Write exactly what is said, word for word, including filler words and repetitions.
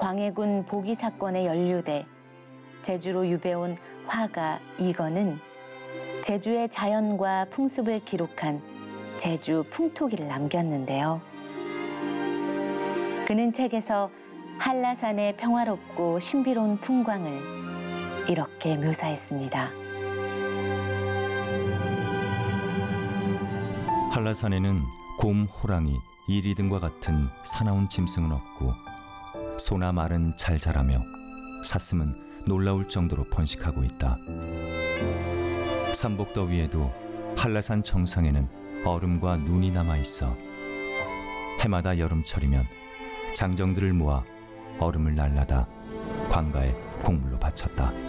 광해군 보기 사건에 연루돼 제주로 유배온 화가 이건은 제주의 자연과 풍습을 기록한 제주 풍토기를 남겼는데요. 그는 책에서 한라산의 평화롭고 신비로운 풍광을 이렇게 묘사했습니다. 한라산에는 곰, 호랑이, 이리 등과 같은 사나운 짐승은 없고 소나 말은 잘 자라며 사슴은 놀라울 정도로 번식하고 있다. 삼복더위에도 한라산 정상에는 얼음과 눈이 남아있어 해마다 여름철이면 장정들을 모아 얼음을 날라다 광가에 곡물로 바쳤다.